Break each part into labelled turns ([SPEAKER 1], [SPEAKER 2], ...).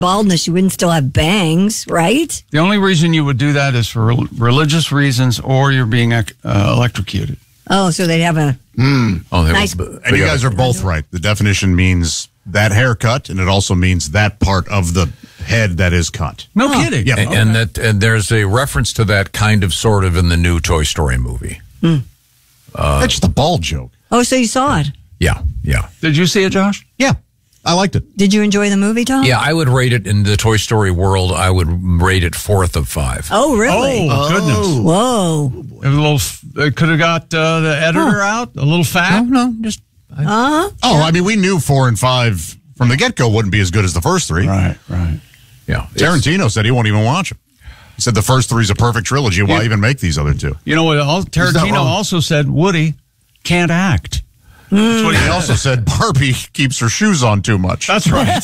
[SPEAKER 1] baldness, you wouldn't still have bangs, right?
[SPEAKER 2] The only reason you would do that is for religious reasons, or you're being electrocuted.
[SPEAKER 1] Oh, so they'd have a nice...
[SPEAKER 3] And you guys are both right. The definition means that haircut, and it also means that part of the head that is cut.
[SPEAKER 2] No kidding.
[SPEAKER 3] Yeah.
[SPEAKER 4] And there's a reference to that kind of sort of in the new Toy Story movie.
[SPEAKER 3] That's just a bald joke.
[SPEAKER 1] Oh, so you saw it.
[SPEAKER 4] Yeah.
[SPEAKER 2] Did you see it, Josh?
[SPEAKER 3] Yeah, I liked it.
[SPEAKER 1] Did you enjoy the movie, Tom?
[SPEAKER 4] Yeah, I would rate it in the Toy Story world. I would rate it 4th of 5.
[SPEAKER 1] Oh, really?
[SPEAKER 2] Oh, goodness.
[SPEAKER 1] Whoa.
[SPEAKER 2] It could have got the editor out, a little fat.
[SPEAKER 4] No, just...
[SPEAKER 3] I mean, we knew 4 and 5 from the get-go wouldn't be as good as the first 3.
[SPEAKER 2] Right.
[SPEAKER 4] Yeah.
[SPEAKER 3] Tarantino said he won't even watch them. He said the first 3 is a perfect trilogy. Why even make these other 2?
[SPEAKER 2] You know what? Tarantino also said Woody can't act.
[SPEAKER 3] That's what he also said. Barbie keeps her shoes on too much.
[SPEAKER 2] That's right.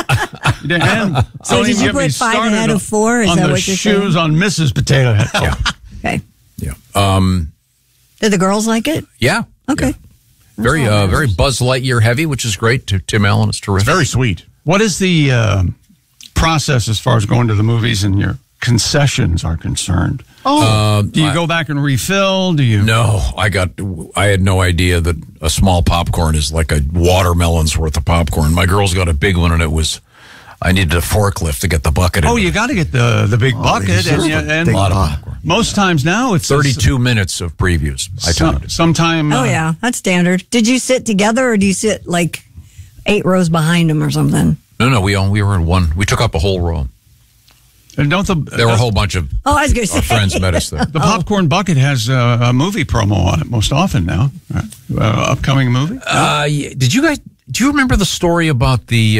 [SPEAKER 1] So did you put 5 ahead of 4? Is that what you're saying?
[SPEAKER 2] Shoes on Mrs. Potato Head.
[SPEAKER 4] Yeah.
[SPEAKER 1] Okay.
[SPEAKER 4] Yeah.
[SPEAKER 1] Did the girls like it?
[SPEAKER 4] Yeah.
[SPEAKER 1] Okay.
[SPEAKER 4] Yeah. Very Buzz Lightyear heavy, which is great. Tim Allen is terrific.
[SPEAKER 3] It's very sweet.
[SPEAKER 2] What is the process as far as going to the movies and your concessions are concerned? Do you go back and refill? Do you?
[SPEAKER 4] No, I had no idea that a small popcorn is like a watermelon's worth of popcorn. My girls got a big one, and I needed a forklift to get the bucket in.
[SPEAKER 2] Oh, you got to get the big bucket. And
[SPEAKER 4] a lot of popcorn.
[SPEAKER 2] Most times now it's
[SPEAKER 4] 32 minutes of previews.
[SPEAKER 2] Sometime.
[SPEAKER 1] Oh, yeah. That's standard. Did you sit together, or do you sit like 8 rows behind them or something?
[SPEAKER 4] No, we were in one. We took up a whole row.
[SPEAKER 2] And
[SPEAKER 4] there were a whole bunch of
[SPEAKER 1] I was gonna say.
[SPEAKER 4] our friends met us there.
[SPEAKER 2] The popcorn bucket has a movie promo on it most often now. Upcoming movie.
[SPEAKER 4] Do you remember the story about the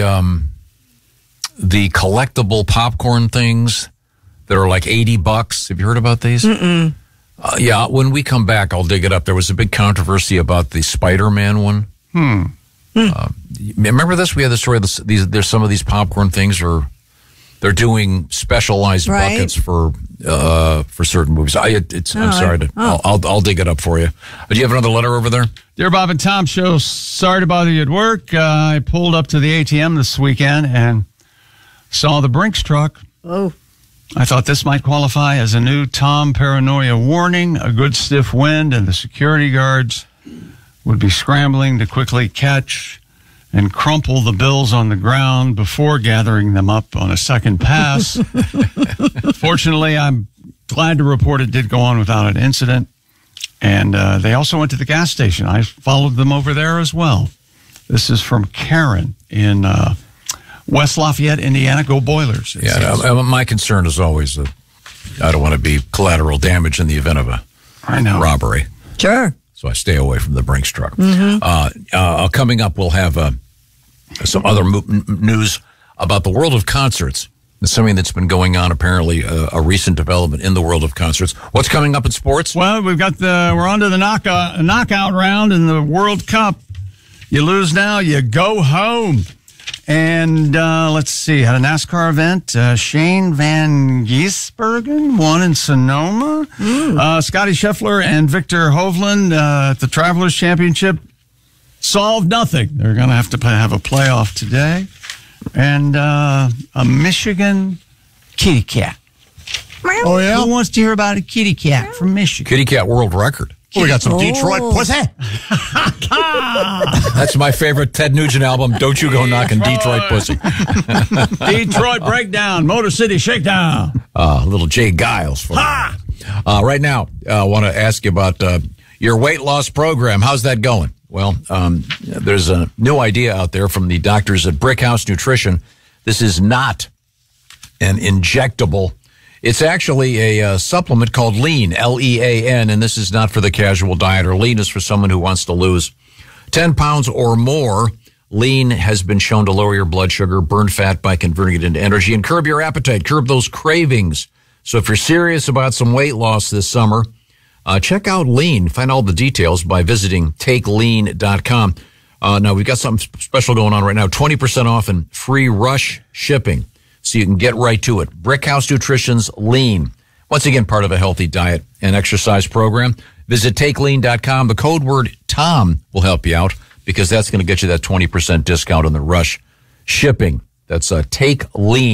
[SPEAKER 4] collectible popcorn things that are like $80? Have you heard about these?
[SPEAKER 1] Mm-mm.
[SPEAKER 4] Yeah, when we come back, I'll dig it up. There was a big controversy about the Spider-Man one. Remember this? We had the story. There's some of these popcorn things they're doing specialized buckets for certain movies. I'm sorry I'll dig it up for you. Do you have another letter over there?
[SPEAKER 2] Dear Bob and Tom Show, sorry to bother you at work. I pulled up to the ATM this weekend and saw the Brinks truck.
[SPEAKER 1] Oh.
[SPEAKER 2] I thought this might qualify as a new Tom paranoia warning. A good stiff wind and the security guards would be scrambling to quickly catch and crumple the bills on the ground before gathering them up on a second pass. Fortunately, I'm glad to report it did go on without an incident. And they also went to the gas station. I followed them over there as well. This is from Karen in West Lafayette, Indiana. Go Boilers.
[SPEAKER 4] My concern is always that I don't want to be collateral damage in the event of a robbery.
[SPEAKER 1] Sure.
[SPEAKER 4] So I stay away from the Brinks truck.
[SPEAKER 1] Mm-hmm.
[SPEAKER 4] Coming up, we'll have some other news about the world of concerts. It's something that's been going on, apparently, a recent development in the world of concerts. What's coming up in sports?
[SPEAKER 2] Well, we're on to the knockout round in the World Cup. You lose now, you go home. And let's see, had a NASCAR event. Shane Van Gisbergen won in Sonoma. Scotty Scheffler and Victor Hovland at the Travelers Championship solved nothing. They're going to have a playoff today. And a Michigan kitty cat.
[SPEAKER 3] Oh, yeah?
[SPEAKER 2] Who wants to hear about a kitty cat from Michigan?
[SPEAKER 4] Kitty cat world record.
[SPEAKER 3] Oh, we got some Detroit pussy.
[SPEAKER 4] That's my favorite Ted Nugent album. Don't you go knocking Detroit pussy.
[SPEAKER 2] Detroit Breakdown, Motor City Shakedown.
[SPEAKER 4] Little Jay Giles for right now, I want to ask you about your weight loss program. How's that going? Well, there's a new idea out there from the doctors at Brickhouse Nutrition. This is not an injectable. It's actually a supplement called Lean, L-E-A-N, and this is not for the casual dieter. Lean is for someone who wants to lose 10 pounds or more. Lean has been shown to lower your blood sugar, burn fat by converting it into energy, and curb your appetite, curb those cravings. So if you're serious about some weight loss this summer, check out Lean. Find all the details by visiting takelean.com. Now, we've got something special going on right now, 20% off and free rush shipping. So you can get right to it. Brickhouse Nutrition's Lean. Once again, part of a healthy diet and exercise program. Visit takelean.com. The code word TOM will help you out because that's going to get you that 20% discount on the rush shipping. That's Take Lean.